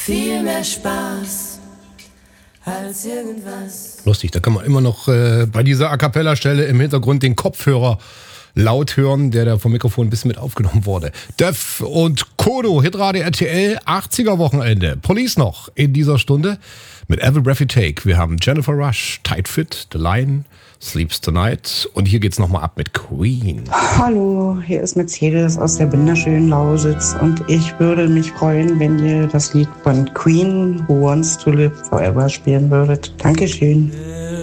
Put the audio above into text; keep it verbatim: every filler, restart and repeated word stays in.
viel mehr Spaß als irgendwas. Lustig, da kann man immer noch äh, bei dieser A Cappella-Stelle im Hintergrund den Kopfhörer laut hören, der da vom Mikrofon ein bisschen mit aufgenommen wurde. Döff und Kodo, Hitradio R T L, achtziger-Wochenende. Police noch in dieser Stunde mit Every Breath You Take. Wir haben Jennifer Rush, Tight Fit, The Lion, Sleeps Tonight und hier geht's nochmal ab mit Queen. Hallo, hier ist Mercedes aus der wunderschönen Lausitz und ich würde mich freuen, wenn ihr das Lied von Queen, Who Wants to Live Forever, spielen würdet. Dankeschön.